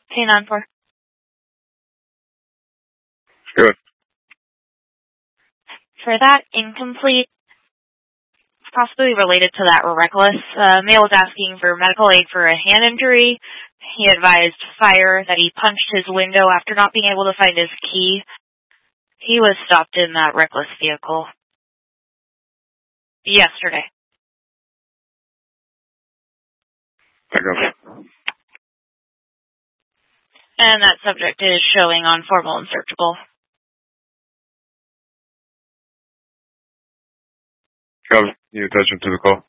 K94. Good. For that, incomplete, possibly related to that reckless. Male was asking for medical aid for a hand injury. He advised fire that he punched his window after not being able to find his key. He was stopped in that reckless vehicle yesterday. And that subject is showing on formal and searchable. Copy. You attention to the call.